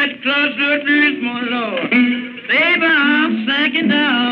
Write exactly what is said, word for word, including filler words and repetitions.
get closer to this, my Lord. Baby, I'm sinking down.